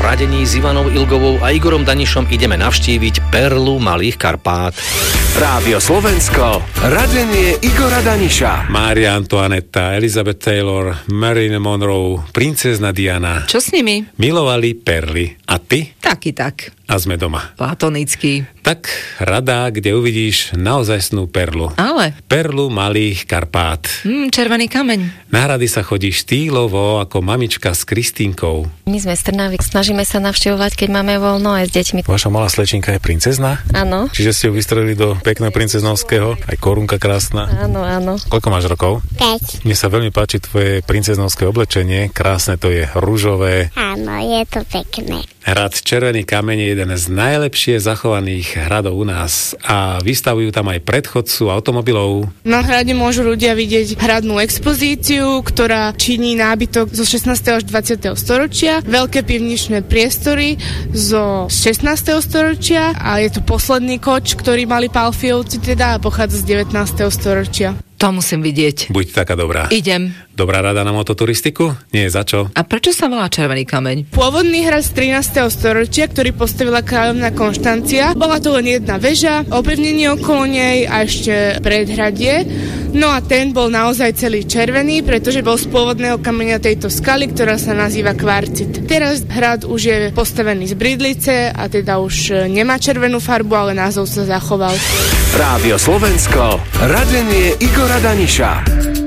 radení s Ivanou Ilgovou a Igorom Danišom ideme navštíviť perlu Malých Karpát. Rádio Slovensko, radenie Igora Daniša. Mária Antoinetta, Elizabeth Taylor, Marilyn Monroe, princezna Diana. Čo s nimi? Milovali perly. A ty? Taký tak. A sme doma. Platonický. Tak rada, kde uvidíš naozajstnú perlu. Ale? Perlu Malých Karpát. Červený kameň. Na hrady sa chodí štýlovo ako mamička s Kristínkou. My sme z Trnavy. Snažíme sa navštevovať, keď máme voľno aj s deťmi. Vaša malá slečinka je princezna? Áno. Čiže ste ju vystrelili do pekného princeznovského? Aj korunka krásna? Áno, áno. Koľko máš rokov? 5. Mne sa veľmi páči tvoje princeznovské oblečenie. Krásne to je, ružové. Áno, je to pekné. Hrad Červený kameň je jeden z najlepšie zachovaných hradov u nás a vystavujú tam aj predchodcu automobilov. Na hrade môžu ľudia vidieť hradnú expozíciu, ktorá činí nábytok zo 16. až 20. storočia, veľké pivničné priestory zo 16. storočia a je to posledný koč, ktorý mali Pálfiovci teda a pochádza z 19. storočia. To musím vidieť. Buď taká dobrá. Idem. Dobrá rada na mototuristiku? Nie je za čo. A prečo sa volá Červený kameň? Pôvodný hrad z 13. storočia, ktorý postavila kráľovná Konštancia, bola to len jedna väža, opevnenie okolo nej a ešte predhradie. No a ten bol naozaj celý červený, pretože bol z pôvodného kameňa tejto skaly, ktorá sa nazýva kvarcit. Teraz hrad už je postavený z bridlice a teda už nemá červenú farbu, ale názov sa zachoval. Rádio Slovensko, radenie Igora Daniša.